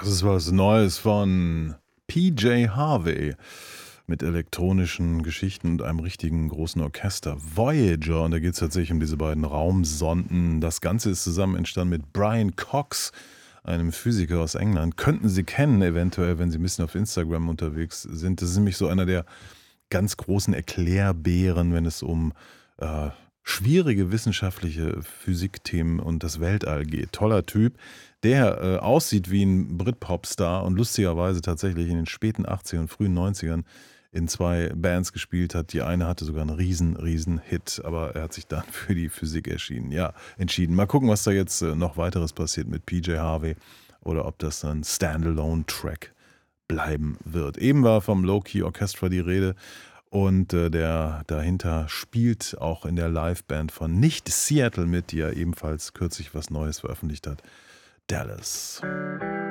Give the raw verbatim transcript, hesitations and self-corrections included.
Das ist was Neues von P J Harvey mit elektronischen Geschichten und einem richtigen großen Orchester. Voyager, und da geht es tatsächlich um diese beiden Raumsonden. Das Ganze ist zusammen entstanden mit Brian Cox, einem Physiker aus England. Könnten Sie kennen, eventuell, wenn Sie ein bisschen auf Instagram unterwegs sind. Das ist nämlich so einer der ganz großen Erklärbären, wenn es um äh, schwierige wissenschaftliche Physikthemen und das Weltall geht. Toller Typ, der äh, aussieht wie ein Britpop-Star und lustigerweise tatsächlich in den späten achtzigern und frühen neunzigern in zwei Bands gespielt hat. Die eine hatte sogar einen riesen, riesen Hit, aber er hat sich dann für die Physik erschienen. Ja, entschieden. Mal gucken, was da jetzt äh, noch weiteres passiert mit P J Harvey oder ob das dann Standalone-Track bleiben wird. Eben war vom Low-Key Orchestra die Rede. Und äh, der dahinter spielt auch in der Liveband von Nicht Seattle mit, die ja ebenfalls kürzlich was Neues veröffentlicht hat. Dallas.